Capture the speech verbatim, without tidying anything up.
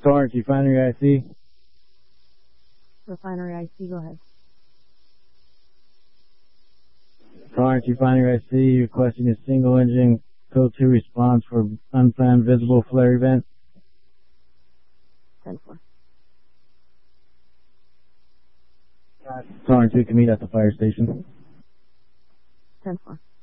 Torrance Refinery I C. Refinery I C, go ahead. Torrance Refinery I C, requesting a single engine code two response for unplanned visible flare event. ten four. Torrance, we can meet at the fire station. ten four.